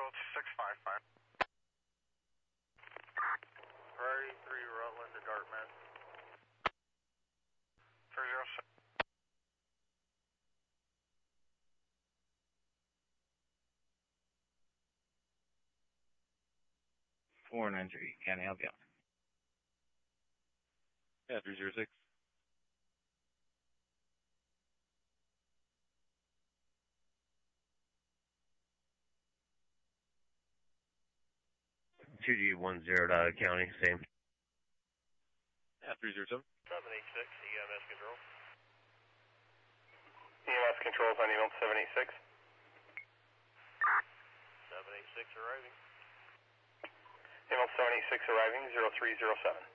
02655. Priority 3, Rutland to Dartmouth. 306. Four nine three. Can I help you? Yeah, 306. Two G10 to county, same. Yeah, 307. 786, EMS control. EMS controls on email 786. 786 arriving. Email 786 arriving, 0307.